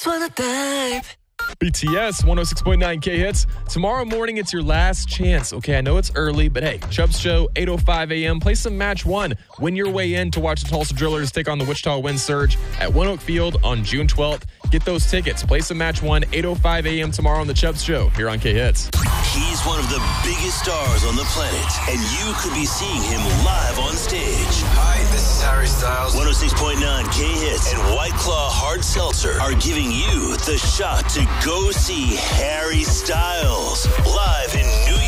just wanna dive. BTS 106.9 K-Hits. Tomorrow morning, it's your last chance. Okay, I know it's early, but hey, Chubbs Show, 8:05 a.m. Play some Match 1. Win your way in to watch the Tulsa Drillers take on the Wichita Wind Surge at One Oak Field on June 12th. Get those tickets. Play some Match 1, 8:05 a.m. tomorrow on the Chubbs Show here on K-Hits. He's one of the biggest stars on the planet, and you could be seeing him live on stage. Hi, this is Harry Styles. 106.9 K-Hits and White Claw Hard Seltzer are giving you the shot to go see Harry Styles live in New